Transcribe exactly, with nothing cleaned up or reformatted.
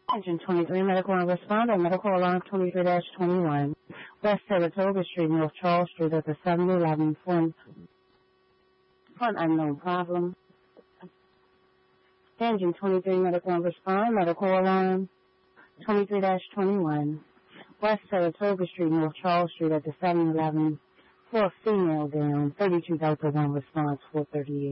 Engine twenty-three, medical and responder, medical alarm twenty-three dash twenty-one, West Saratoga Street, North Charles Street at the seven eleven front, front unknown problem. Engine twenty-three, medical and responder, medical alarm twenty-three dash twenty-one, West Saratoga Street, North Charles Street at the seven eleven, for a female down, thirty-two Delta one response, four thirty-eight.